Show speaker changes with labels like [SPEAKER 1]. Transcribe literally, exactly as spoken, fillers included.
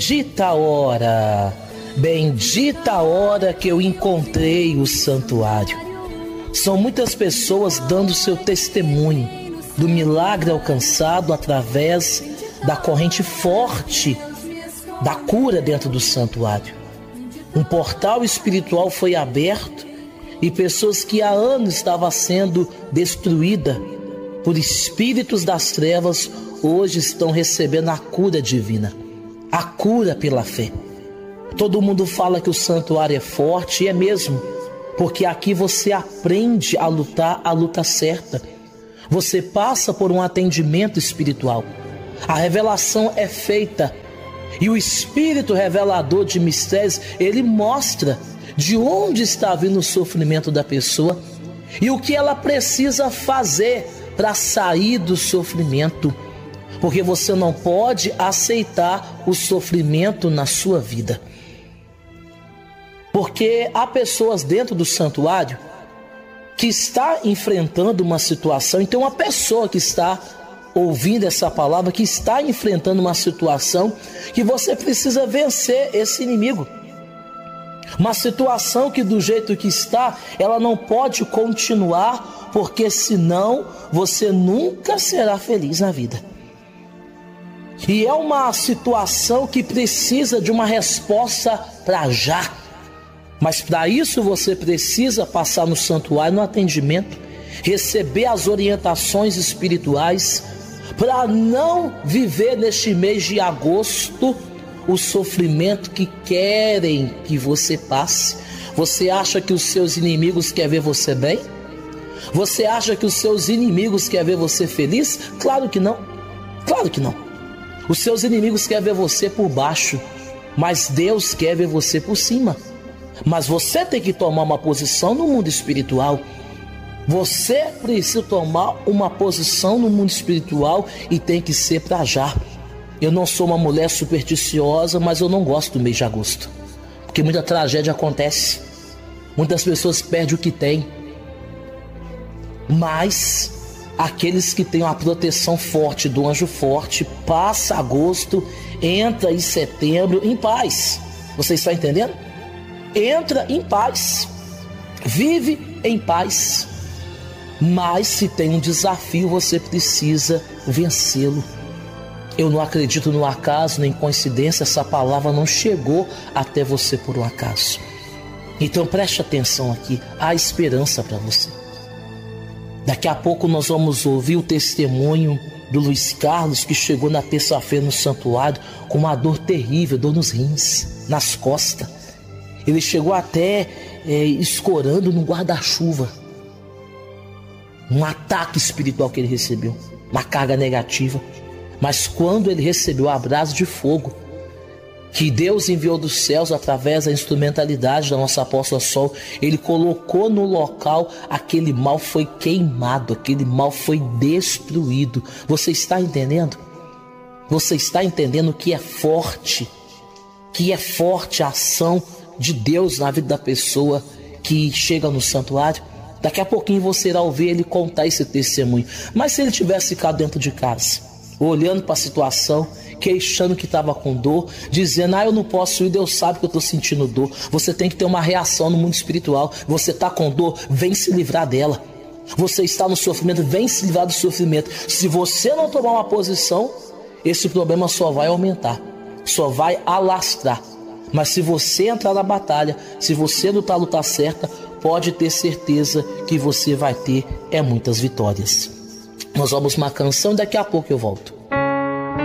[SPEAKER 1] Bendita a hora, bendita a hora que eu encontrei o santuário. São muitas pessoas dando seu testemunho do milagre alcançado através da corrente forte da cura dentro do santuário. Um portal espiritual foi aberto e pessoas que há anos estavam sendo destruídas por espíritos das trevas hoje estão recebendo a cura divina. A cura pela fé. Todo mundo fala que o santuário é forte, e é mesmo, porque aqui você aprende a lutar a luta certa. Você passa por um atendimento espiritual. A revelação é feita e o Espírito revelador de mistérios, ele mostra de onde está vindo o sofrimento da pessoa e o que ela precisa fazer para sair do sofrimento. Porque você não pode aceitar o sofrimento na sua vida. Porque há pessoas dentro do santuário que está enfrentando uma situação. Então uma pessoa que está ouvindo essa palavra, que está enfrentando uma situação que você precisa vencer esse inimigo. Uma situação que do jeito que está, ela não pode continuar, porque senão você nunca será feliz na vida. E é uma situação que precisa de uma resposta para já. Mas para isso você precisa passar no santuário, no atendimento, receber as orientações espirituais, para não viver neste mês de agosto o sofrimento que querem que você passe. Você acha que os seus inimigos querem ver você bem? Você acha que os seus inimigos querem ver você feliz? Claro que não. Claro que não. Os seus inimigos querem ver você por baixo, mas Deus quer ver você por cima. Mas você tem que tomar uma posição no mundo espiritual. Você precisa tomar uma posição no mundo espiritual e tem que ser para já. Eu não sou uma mulher supersticiosa, mas eu não gosto do mês de agosto, porque muita tragédia acontece. Muitas pessoas perdem o que têm. Mas aqueles que têm uma proteção forte do anjo forte, passa agosto, entra em setembro em paz. Você está entendendo? Entra em paz, vive em paz. Mas se tem um desafio, você precisa vencê-lo. Eu não acredito no acaso nem coincidência. Essa palavra não chegou até você por um acaso. Então preste atenção aqui, há esperança para você. Daqui a pouco nós vamos ouvir o testemunho do Luiz Carlos, que chegou na terça-feira no santuário com uma dor terrível, dor nos rins, nas costas. Ele chegou até é, escorando no guarda-chuva. Um ataque espiritual que ele recebeu, uma carga negativa. Mas quando ele recebeu a brasa de fogo que Deus enviou dos céus através da instrumentalidade da nossa apóstola Sol, ele colocou no local, aquele mal foi queimado, aquele mal foi destruído. Você está entendendo? Você está entendendo que é forte, que é forte a ação de Deus na vida da pessoa que chega no santuário? Daqui a pouquinho você irá ouvir ele contar esse testemunho. Mas se ele tivesse ficado dentro de casa, olhando para a situação, queixando que estava com dor, dizendo, ah, eu não posso ir, Deus sabe que eu estou sentindo dor. Você tem que ter uma reação no mundo espiritual. Você está com dor, vem se livrar dela. Você está no sofrimento, vem se livrar do sofrimento. Se você não tomar uma posição, esse problema só vai aumentar, só vai alastrar. Mas se você entrar na batalha, se você lutar a luta certa, pode ter certeza que você vai ter é muitas vitórias. Nós vamos uma canção e daqui a pouco eu volto.